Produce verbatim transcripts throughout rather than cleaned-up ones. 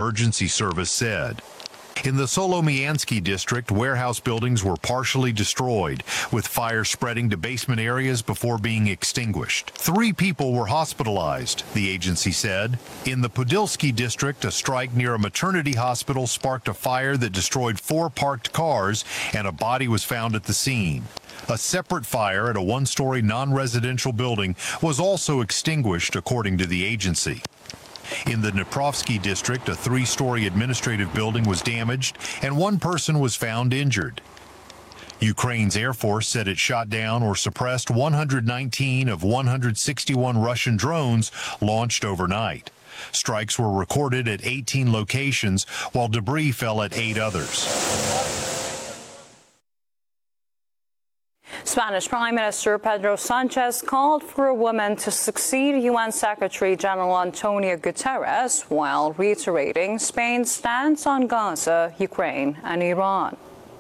Emergency Service said. In the Solomiansky district, warehouse buildings were partially destroyed, with fire spreading to basement areas before being extinguished. Three people were hospitalized, the agency said. In the Podilsky district, a strike near a maternity hospital sparked a fire that destroyed four parked cars, and a body was found at the scene. A separate fire at a one-story non-residential building was also extinguished, according to the agency. In the Dniprovsky district, a three-story administrative building was damaged and one person was found injured. Ukraine's Air Force said it shot down or suppressed one hundred nineteen of one hundred sixty-one Russian drones launched overnight. Strikes were recorded at eighteen locations, while debris fell at eight others. Spanish Prime Minister Pedro Sanchez called for a woman to succeed U N Secretary General Antonio Guterres while reiterating Spain's stance on Gaza, Ukraine, and Iran.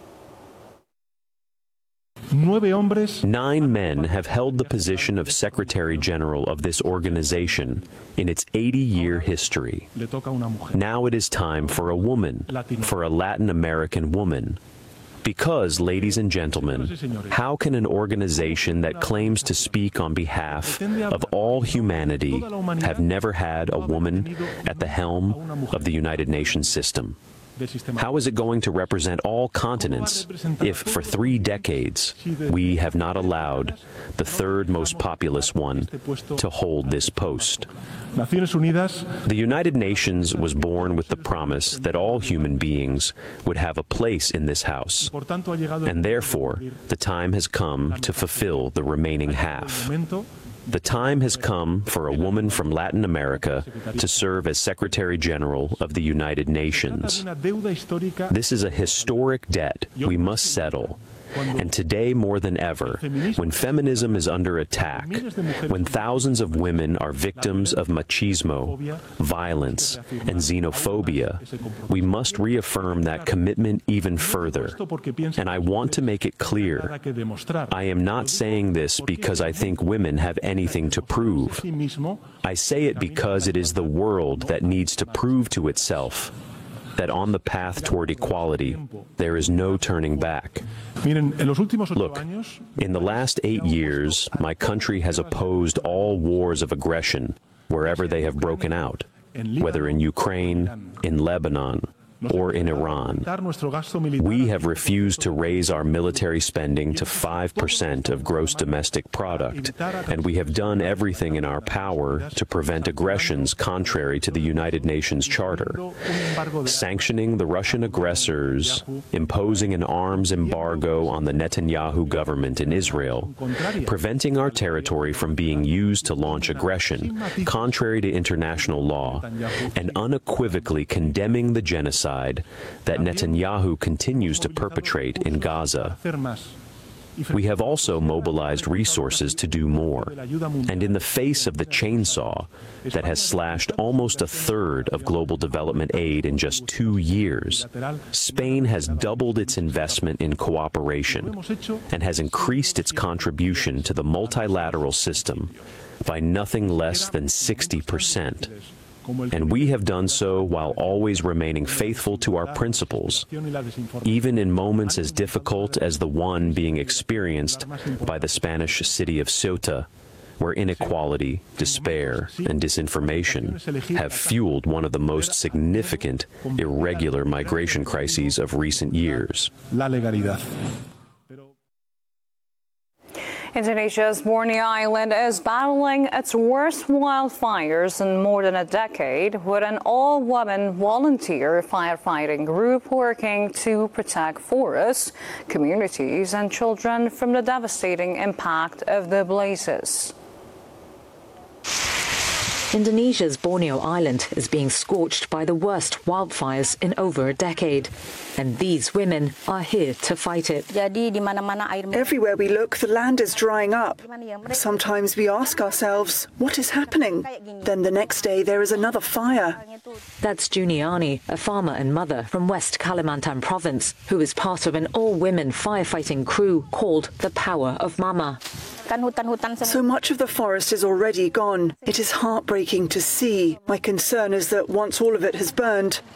Nine men have held the position of Secretary General of this organization in its eighty-year history. Now it is time for a woman, for a Latin American woman. Because, ladies and gentlemen, how can an organization that claims to speak on behalf of all humanity have never had a woman at the helm of the United Nations system? How is it going to represent all continents if, for three decades, we have not allowed the third most populous one to hold this post? The United Nations was born with the promise that all human beings would have a place in this house, and therefore the time has come to fulfill the remaining half. The time has come for a woman from Latin America to serve as Secretary General of the United Nations. This is a historic debt we must settle. And today more than ever, when feminism is under attack, when thousands of women are victims of machismo, violence, and xenophobia, we must reaffirm that commitment even further. And I want to make it clear, I am not saying this because I think women have anything to prove. I say it because it is the world that needs to prove to itself that on the path toward equality, there is no turning back. Look, in the last eight years, my country has opposed all wars of aggression wherever they have broken out, whether in Ukraine, in Lebanon, or in Iran. We have refused to raise our military spending to five percent of gross domestic product, and we have done everything in our power to prevent aggressions contrary to the United Nations Charter. Sanctioning the Russian aggressors, imposing an arms embargo on the Netanyahu government in Israel, preventing our territory from being used to launch aggression, contrary to international law, and unequivocally condemning the genocide that Netanyahu continues to perpetrate in Gaza. We have also mobilized resources to do more, and in the face of the chainsaw that has slashed almost a third of global development aid in just two years, Spain has doubled its investment in cooperation and has increased its contribution to the multilateral system by nothing less than sixty percent. And we have done so while always remaining faithful to our principles, even in moments as difficult as the one being experienced by the Spanish city of Ceuta, where inequality, despair, and disinformation have fueled one of the most significant irregular migration crises of recent years. Indonesia's Borneo Island is battling its worst wildfires in more than a decade, with an all-woman volunteer firefighting group working to protect forests, communities, and children from the devastating impact of the blazes. Indonesia's Borneo Island is being scorched by the worst wildfires in over a decade. And these women are here to fight it. Everywhere we look, the land is drying up. Sometimes we ask ourselves, what is happening? Then the next day there is another fire. That's Juniani, a farmer and mother from West Kalimantan province, who is part of an all-women firefighting crew called the Power of Mama. So much of the forest is already gone. It is heartbreaking to see. My concern is that once all of it has burned,